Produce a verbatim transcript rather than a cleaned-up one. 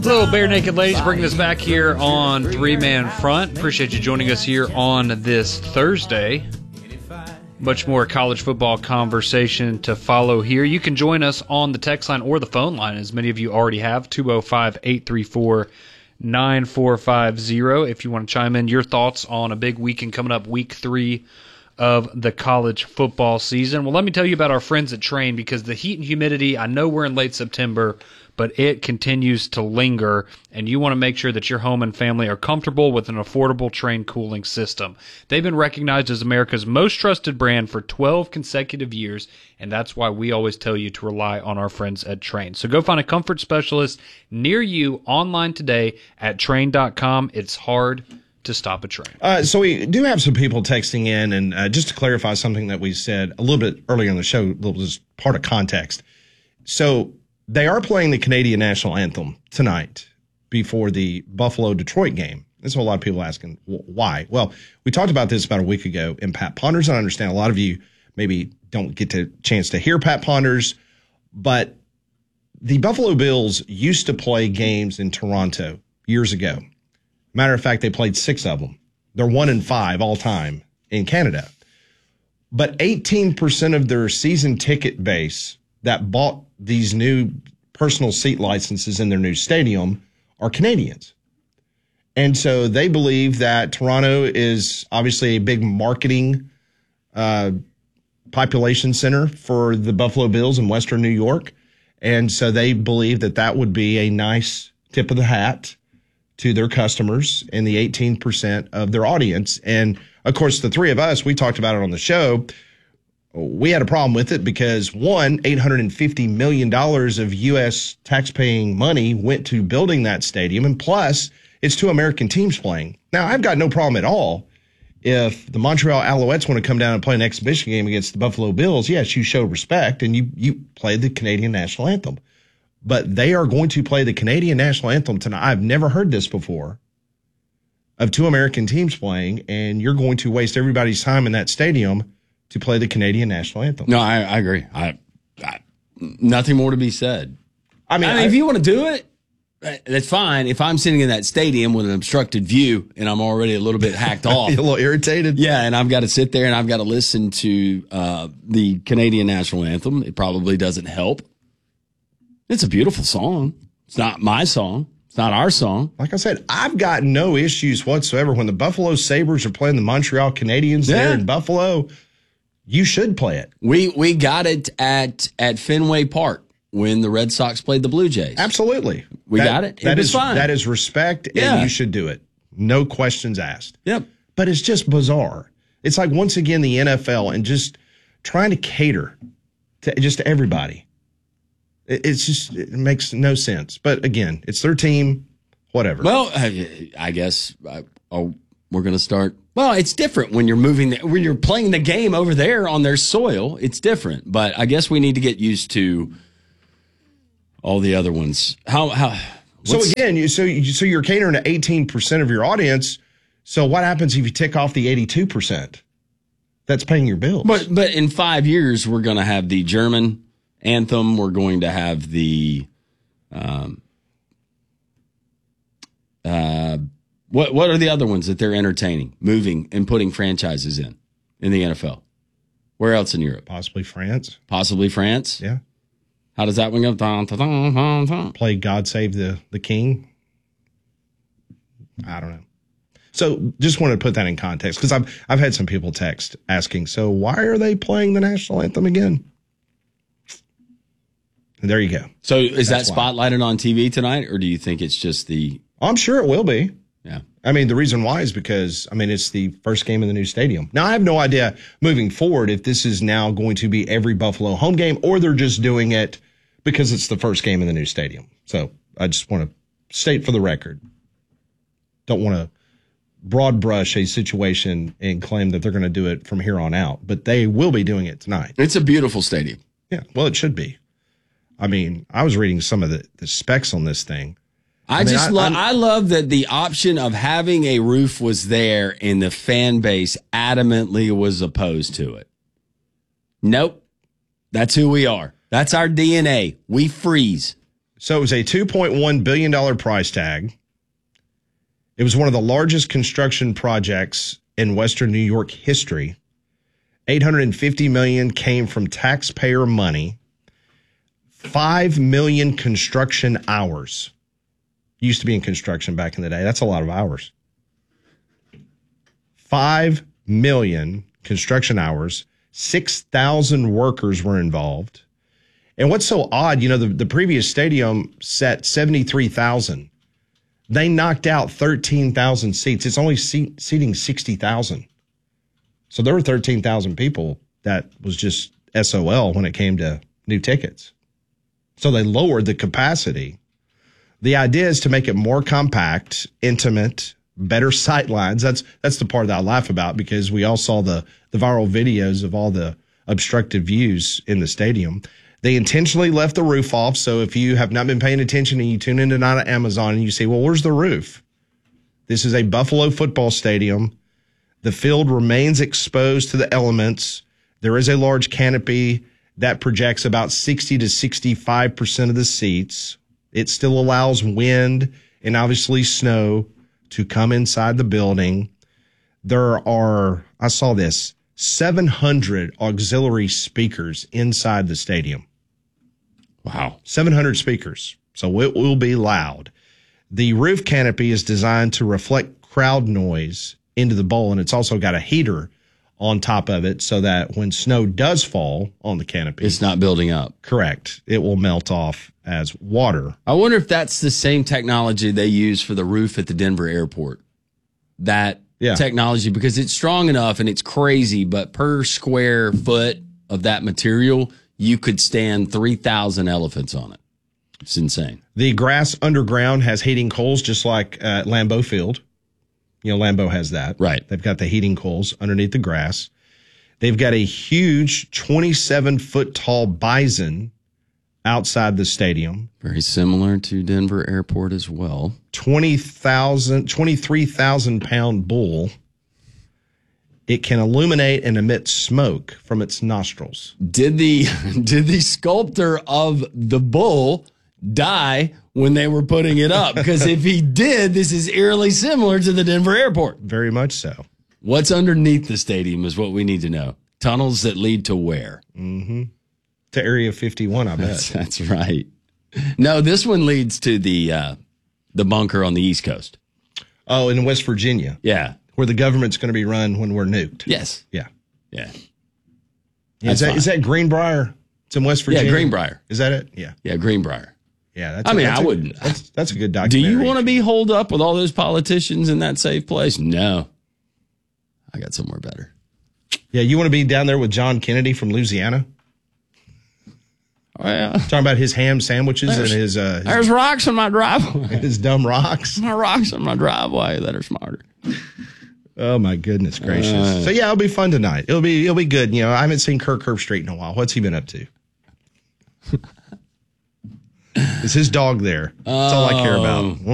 Little Bare Naked Ladies bringing us back here on Three Man Front. Appreciate you joining us here on this Thursday. Much more college football conversation to follow here. You can join us on the text line or the phone line, as many of you already have, two oh five, eight three four, nine four five zero. If you want to chime in your thoughts on a big weekend coming up, week three of the college football season. Well, let me tell you about our friends at Trane, because the heat and humidity, I know we're in late September, but it continues to linger, and you want to make sure that your home and family are comfortable with an affordable Trane cooling system. They've been recognized as America's most trusted brand for twelve consecutive years, and that's why we always tell you to rely on our friends at Trane. So go find a comfort specialist near you online today at Trane dot com. It's hard to stop a train. Uh, so we do have some people texting in, and uh, just to clarify something that we said a little bit earlier in the show, a little just part of context. So they are playing the Canadian national anthem tonight before the Buffalo-Detroit game. There's a lot of people asking why. Well, we talked about this about a week ago in Pat Ponders. I understand a lot of you maybe don't get a chance to hear Pat Ponders, but the Buffalo Bills used to play games in Toronto years ago. Matter of fact, they played six of them. They're one in five all time in Canada. But eighteen percent of their season ticket base that bought these new personal seat licenses in their new stadium are Canadians. And so they believe that Toronto is obviously a big marketing uh, population center for the Buffalo Bills in Western New York. And so they believe that that would be a nice tip of the hat to their customers and the eighteen percent of their audience. And of course, the three of us, we talked about it on the show. We had a problem with it because, one, eight hundred fifty million dollars of U S taxpaying money went to building that stadium. And plus, it's two American teams playing. Now, I've got no problem at all if the Montreal Alouettes want to come down and play an exhibition game against the Buffalo Bills. Yes, you show respect and you, you play the Canadian national anthem. But they are going to play the Canadian national anthem tonight. I've never heard this before, of two American teams playing, and you're going to waste everybody's time in that stadium to play the Canadian national anthem. No, I, I agree. I, I, nothing more to be said. I mean, I mean I, if you want to do it, that's fine. If I'm sitting in that stadium with an obstructed view and I'm already a little bit hacked off. a little irritated. Yeah, and I've got to sit there and I've got to listen to uh, the Canadian national anthem. It probably doesn't help. It's a beautiful song. It's not my song. It's not our song. Like I said, I've got no issues whatsoever. When the Buffalo Sabres are playing the Montreal Canadiens Yeah. there in Buffalo, you should play it. We we got it at at Fenway Park when the Red Sox played the Blue Jays. Absolutely. We That- got it. It that was is fine. That is respect, Yeah. and you should do it. No questions asked. Yep. But it's just bizarre. It's like, once again, the N F L and just trying to cater to just to everybody. It, it's just, it makes no sense. But again, it's their team, whatever. Well, I, I guess uh, oh, we're going to start. Well, it's different when you're moving, the, when you're playing the game over there on their soil. It's different. But I guess we need to get used to all the other ones. How, how, So again, you, so you, so you're catering to eighteen percent of your audience. So what happens if you tick off the eighty-two percent that's paying your bills? But but in five years, we're going to have the German anthem. We're going to have the um uh what what are the other ones that they're entertaining, moving and putting franchises in in the N F L? Where else in Europe? Possibly France. Possibly France. Yeah. How does that one go? Dun, dun, dun, dun, dun. Play God Save the, the King. I don't know. So just wanted to put that in context because I've I've had some people text asking, so why are they playing the national anthem again? And there you go. So is That's that why. spotlighted on T V tonight, or do you think it's just the? I'm sure it will be. Yeah. I mean, the reason why is because, I mean, it's the first game of the new stadium. Now, I have no idea moving forward if this is now going to be every Buffalo home game or they're just doing it because it's the first game in the new stadium. So I just want to state for the record. Don't want to broad brush a situation and claim that they're going to do it from here on out, but they will be doing it tonight. It's a beautiful stadium. Yeah, well, it should be. I mean, I was reading some of the, the specs on this thing. I, I mean, just I- love. I'm- I love that the option of having a roof was there, and the fan base adamantly was opposed to it. Nope, that's who we are. That's our D N A. We freeze. So it was a two point one billion dollars price tag. It was one of the largest construction projects in Western New York history. eight hundred fifty million dollars came from taxpayer money. five million construction hours. Used to be in construction back in the day. That's a lot of hours. five million construction hours. six thousand workers were involved. And what's so odd, you know, the, the previous stadium set seventy-three thousand. They knocked out thirteen thousand seats. It's only seat, seating sixty thousand. So there were thirteen thousand people that was just S O L when it came to new tickets. So they lowered the capacity. The idea is to make it more compact, intimate, better sight lines. That's that's the part that I laugh about because we all saw the, the viral videos of all the obstructed views in the stadium. They intentionally left the roof off. So if you have not been paying attention and you tune in tonight at Amazon and you say, well, where's the roof? This is a Buffalo football stadium. The field remains exposed to the elements. There is a large canopy that projects about sixty to sixty-five percent of the seats. It still allows wind and obviously snow to come inside the building. There are, I saw this, seven hundred auxiliary speakers inside the stadium. Wow. seven hundred speakers. So it will be loud. The roof canopy is designed to reflect crowd noise into the bowl, and it's also got a heater on top of it so that when snow does fall on the canopy, It's not building up. correct, it will melt off as water. I wonder if that's the same technology they use for the roof at the Denver airport. That Yeah. technology, because it's strong enough and it's crazy, but per square foot of that material, you could stand three thousand elephants on it. It's insane. The grass underground has heating coils just like uh, Lambeau Field. You know, Lambeau has that. Right. They've got the heating coils underneath the grass. They've got a huge twenty-seven foot tall bison outside the stadium. Very similar to Denver airport as well. twenty thousand, twenty-three thousand pound bull. It can illuminate and emit smoke from its nostrils. Did the did the sculptor of the bull die when they were putting it up? Because if he did, this is eerily similar to the Denver airport. Very much so. What's underneath the stadium is what we need to know. Tunnels that lead to where? Mm-hmm. To Area fifty-one, I bet. That's, that's right. No, this one leads to the uh, the bunker on the East Coast. Oh, in West Virginia, Yeah. where the government's going to be run when we're nuked. Yes. Yeah. Yeah. Is That's that, fine. is that Greenbrier? It's in West Yeah, Virginia. Greenbrier. Is that it? Yeah. Yeah, Greenbrier. Yeah. That's I a- mean, that's I a- wouldn't- That's, that's a good Do documentary. you want to be holed up with all those politicians in that safe place? No. I got somewhere better. Yeah, you want to be down there with John Kennedy from Louisiana? Oh, yeah. Talking about his ham sandwiches There's- and his, uh, There's rocks in my driveway. his, his dumb rocks. My rocks in my driveway that are smarter. Oh my goodness gracious! Uh. So yeah, it'll be fun tonight. It'll be it'll be good. You know, I haven't seen Kirk Herbstreit in a while. What's he been up to? Is his dog there? That's all I care about.